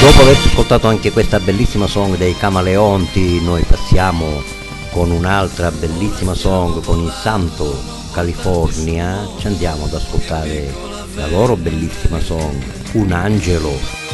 Dopo aver ascoltato anche questa bellissima song dei Camaleonti, noi passiamo con un'altra bellissima song con il Santo California, ci andiamo ad ascoltare la loro bellissima song Un angelo.